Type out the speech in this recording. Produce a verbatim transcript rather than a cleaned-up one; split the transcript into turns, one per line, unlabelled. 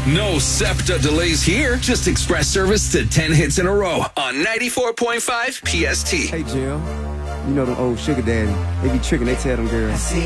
No SEPTA delays here. Just express service to ten hits in a row on ninety-four point five P S T.
Hey, Jill. You know them old sugar daddy. They be tricking. They tell them girls.